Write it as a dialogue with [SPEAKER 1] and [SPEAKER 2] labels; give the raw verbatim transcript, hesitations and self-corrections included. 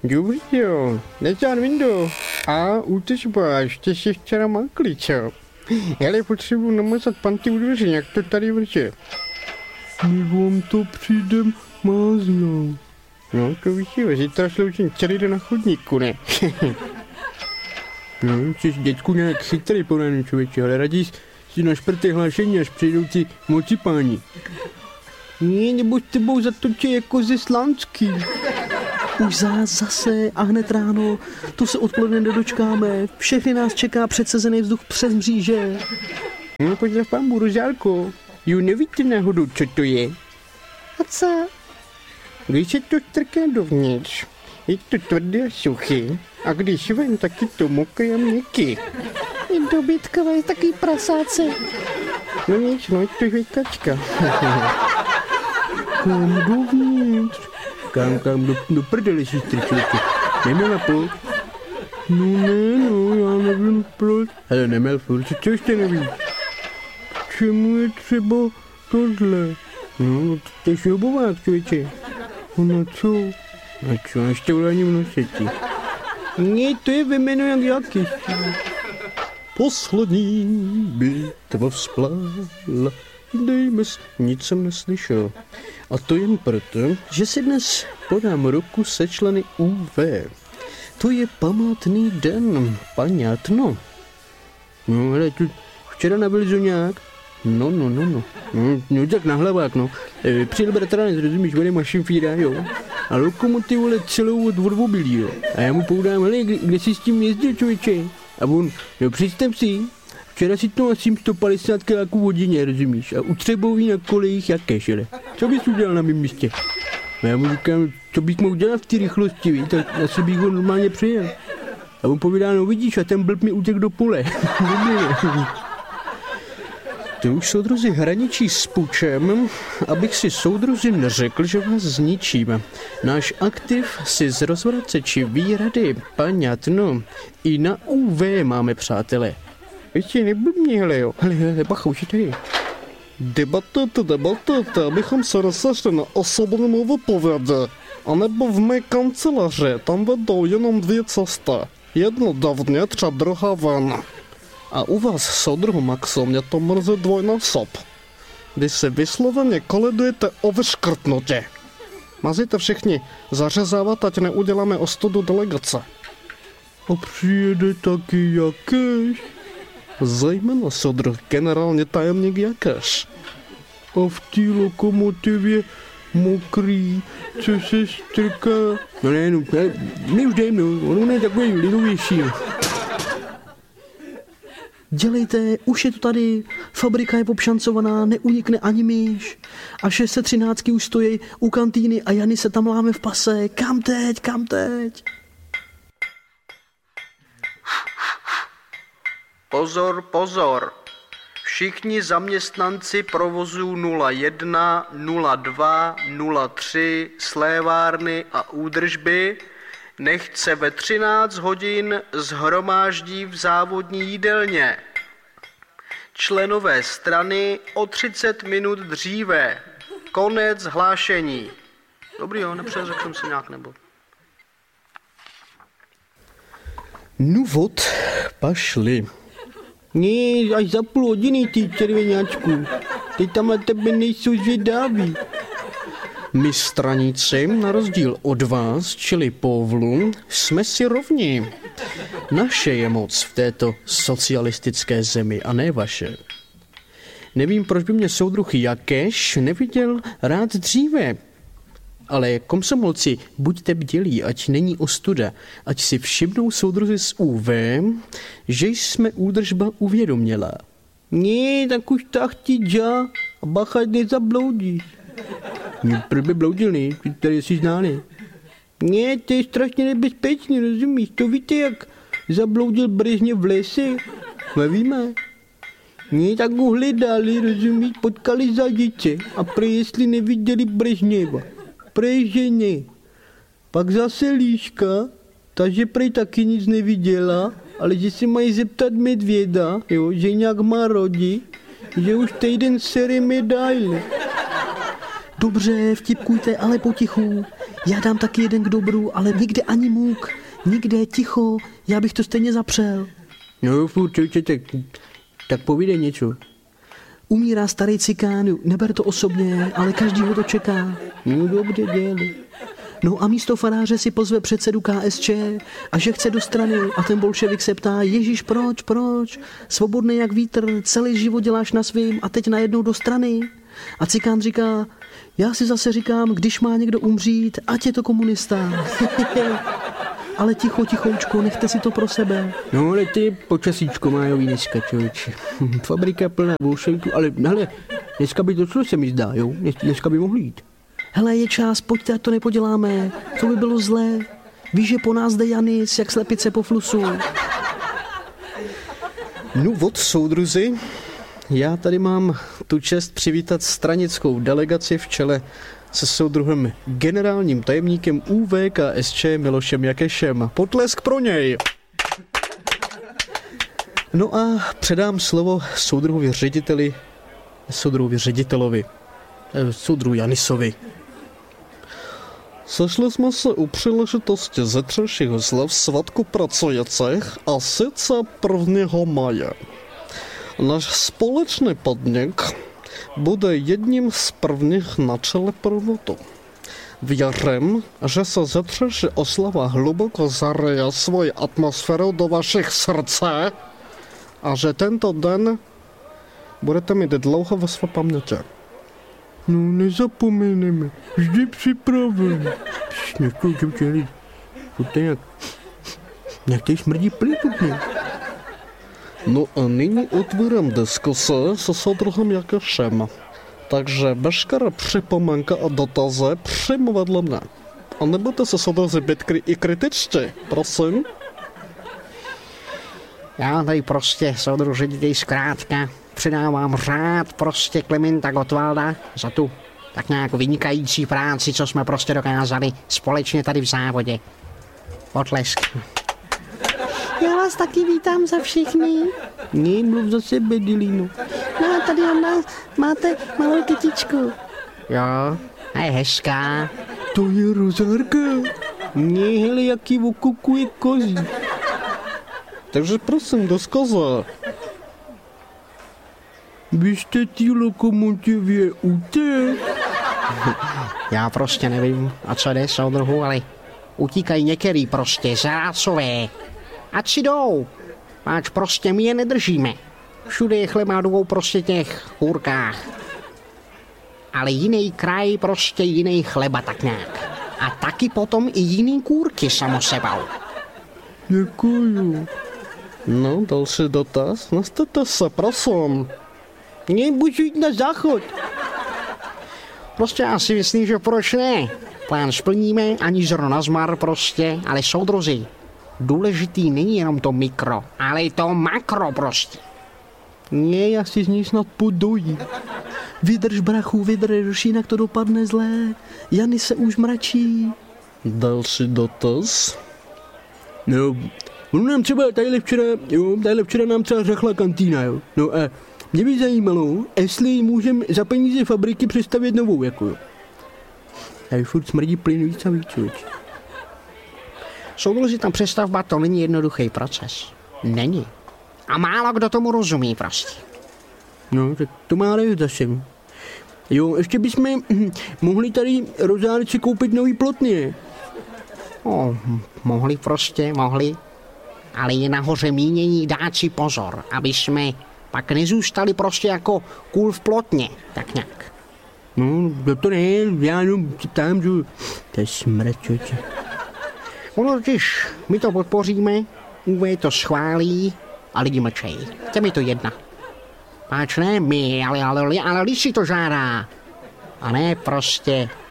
[SPEAKER 1] Dobrý jo, nežádám Windows. A útržba, ještě si včera makli, co? Hele, potřebuji namazat panty u dveře, jak to tady vrže. My vám to přijdem máznout. No, to víš jo, zítra sloužím celý den na chodníku, ne? No, jsi děcku nějak chytrý podaný člověče, ale raději si na šprty hlášení, až přijdou ti mocipáni. Ne, nebo s tebou zatočí jako ze Slánský.
[SPEAKER 2] Už za, zase a hned ráno, tu se odpoledne nedočkáme, všechny nás čeká předsezený vzduch přes mříže.
[SPEAKER 1] No, pozdrav pán Ružálko, jo, nevíte náhodou, co to je?
[SPEAKER 2] A co?
[SPEAKER 1] Když se to strká dovnitř, je to tvrdé a suchý, a když ven, tak je to mokré a měkký.
[SPEAKER 2] Je dobytkové, takový prasáce.
[SPEAKER 1] No nic, no je to žvěkačka. Kam dovnitř? Kam, kam, do, do prdele, sestry, člověče. Neměla půl? No ne, no, já nevím proč. Ale neměl furt, co ještě nevíš? K čemu je třeba tohle? No, to je šroubovák, člověče. No co? A co, ještě ulání v noseti? Ne, to je vymeno jak jaký. Poslední bitva vzplála, dejme, nic jsem neslyšel. A to jen proto, že si dnes podám ruku se členy U V. To je památný den, paňátno. No, hele, tu včera nebyl zoňák. No, no, no, no. No, no tak na hlavák, no. E, přijel bratranec, rozumíš, vede mašin fíra, jo. A lokomotivu vole celou od odvobilí, jo. A já mu poudám, hele, kde, kde jsi s tím jezdil, člověče? A on, no představ si, včera si to asi sto padesát kiláků v hodině, rozumíš? A utřeboují na kolejích jakéž, ale. Co bys udělal na mém místě? A já mu říkám, co bych mohl dělat v té rychlosti, víš? Tak asi bych ho normálně přejel. A on povídá, no vidíš, a ten blb mi utěk do pole. To už soudruzi hraničí s pučem, abych si soudruzi neřekl, že vás zničím. Náš aktiv si z rozvraceči výrady, paňatno, i na U V máme, přátelé. Ještě neblbni, hele jo, hele, hele, bacha, už je tady. Debatujte, debatujte, abychom se rozešli na osobním vypovědi. A nebo v mé kanceláři, tam vedou jenom dvě cesty. Jedna dovnitř a druhá ven. A u vás, soudruhu Maxo, mě to mrzí dvojnásob. Vy se vysloveně koledujete o vyškrtnutí. Mazíte všichni zařezávat, ať neuděláme ostudu delegace. A přijede taky Jakeš? Zejména soudruh generální tajemník Jakeš. A v té lokomotivě mokrý, co se strká. No ne, no, ne, my už dejme, on je takový lidovější.
[SPEAKER 2] Dělejte, už je to tady, fabrika je obšancovaná, neunikne ani myš. A šest set třináct už stojí u kantýny a Jany se tam láme v pase. Kam teď, kam teď?
[SPEAKER 3] Pozor, pozor. Všichni zaměstnanci provozů nula jedna, nula dva, nula tři, slévárny a údržby nechť se ve třináct hodin shromáždí v závodní jídelně. Členové strany o třicet minut dříve. Konec hlášení. Dobrý jo, nepřeřekl jsem si nějak nebo.
[SPEAKER 1] No vod, pašli. Ne, až za půl hodiny, ty červeňáčku. Ty tam na tebe nejsou zvědaví. My straníci, na rozdíl od vás, čili povlu, jsme si rovni. Naše je moc v této socialistické zemi a ne vaše. Nevím, proč by mě soudruh Jakeš neviděl rád dříve. Ale komsomolci, buďte bdělí, ať není ostuda, ať si všimnou soudruzi z U V, že jsme údržba uvědoměla. Ne, tak už tak ti dža, a bacha, nezabloudíš. Proč by bloudil, ne? Ty tady jsi ználi. Ne, to je strašně nebezpečný, rozumíš? To víte, jak zabloudil Brežněv v lese? Nevíme. Ne, tak ho hledali, rozumíš? Potkali zažice a prej, jestli neviděli Brežněva. Prej, že ne. Pak zase Líška, takže prej taky nic neviděla, ale že se mají zeptat medvěda, jo, že nějak má rodi, že už týden sere medaile.
[SPEAKER 2] Dobře, vtipkujte, ale potichu. Já dám taky jeden k dobru, ale nikde ani můk, nikde ticho, já bych to stejně zapřel.
[SPEAKER 1] No furt, čoče, tak, tak povídej něco.
[SPEAKER 2] Umírá starý cikán, neber to osobně, ale každý ho to čeká.
[SPEAKER 1] No dobře, děli.
[SPEAKER 2] No a místo faráře si pozve předsedu K S Č a že chce do strany a ten bolševik se ptá, Ježíš, proč, proč? Svobodný jak vítr, celý život děláš na svým a teď najednou do strany. A cikán říká, já si zase říkám, když má někdo umřít, ať je to komunista. Ale ticho, tichoučko, nechte si to pro sebe.
[SPEAKER 1] No ale ty počasíčko májový dneska, člověče. Fabrika plná bolševiků, ale hele, dneska by to šlo, se mi zdá, jo? Dneska by mohli jít.
[SPEAKER 2] Hele, je čas, pojďte, ať to nepoděláme. To by bylo zlé. Víš, že po nás jde Janis, jak slepice po flusu.
[SPEAKER 1] No od soudruzi, já tady mám tu čest přivítat stranickou delegaci v čele se soudruhem generálním tajemníkem U V K S Č Milošem Jakešem. Potlesk pro něj! No a předám slovo soudruhovi řediteli, soudruhovi ředitelovi, soudruhu Janisovi. Sešli jsme se u příležitosti zítřejšího slav svatku pracujících a sice prvního máje. Náš společný podnik bude jedním z prvních na čele průvodu. Věřím, že se zítřejší oslava hluboko zaryje svoji atmosféru do vašich srdce a že tento den budete mít dlouho ve své paměti.
[SPEAKER 2] No, nezapomínejme, vždy připraven.
[SPEAKER 1] Nechtěl jsem tě říct, to je jak, jak tady smrdí plítutně. No a nyní otvírám diskuse se soudruhem Jakešem. Takže veškeré připomínky a dotazy přímo vedle mne. A nebudete se soudruzi být kri- i kritičtí, prosím.
[SPEAKER 4] Já tady prostě, soudruh řediteli, zkrátka předávám řád prostě Klementa Gottwalda za tu tak nějak vynikající práci, co jsme prostě dokázali společně tady v závodě. Potlesk.
[SPEAKER 2] Já vás taky vítám za všechny.
[SPEAKER 1] Ne, mluv za sebe, Dilino.
[SPEAKER 2] No a tady od nás máte malou kytičku.
[SPEAKER 4] Jo, a je hezká.
[SPEAKER 1] To je rozárka. Ne, hele, jaký okukuje kozí. Takže prosím, do skoze. Vy jste tí lokomotivě utek.
[SPEAKER 4] Já prostě nevím, o co jde, soudruhu, ale utíkají některý prostě zrácové. Ať si jdou, páč prostě my je nedržíme. Všude je chleba dvou prostě těch kůrkách. Ale jiný kraj, prostě jiný chleba tak nějak. A taky potom i jiný kůrky samosebou.
[SPEAKER 1] Děkuju. No, další dotaz. Nastavte se, prosím.
[SPEAKER 2] Nemůžu jít na záchod.
[SPEAKER 4] Prostě já si myslím, že proč ne? Plán splníme, ani zrno na zmar prostě, ale soudruzi, důležitý není jenom to mikro, ale i to makro prostě.
[SPEAKER 2] Ne, já si z něj snad podojí. Vydrž, brachu, vydrž, jinak to dopadne zlé. Jany se už mračí.
[SPEAKER 1] Další dotaz.
[SPEAKER 2] No, on nám třeba tadyhle včera, jo, tadyhle včera nám třeba řekla kantýna, jo. No a mě by zajímalo, jestli můžeme za peníze fabriky přestavět novou, jako jo.
[SPEAKER 1] Tady furt smrdí plyn víc a víc, člověč.
[SPEAKER 4] Soudruzi, tam přestavba to není jednoduchý proces. Není. A málo kdo tomu rozumí prostě.
[SPEAKER 1] No, tak to má radost zase. Jo, ještě bychom hm, mohli tady rozárci koupit nový plotně.
[SPEAKER 4] No, mohli prostě, mohli. Ale je nahoře mínění dát si pozor, aby jsme pak nezůstali prostě jako kůl v plotně, tak nějak.
[SPEAKER 1] No, to ne, já jenom ptám, že to je smrt, člověče.
[SPEAKER 4] Ono totiž, my to podpoříme, U V to schválí a lidi mlčejí. Těm je to jedna. Páč ne my, ale, ale, ale, ale lidi si to žádá. A ne prostě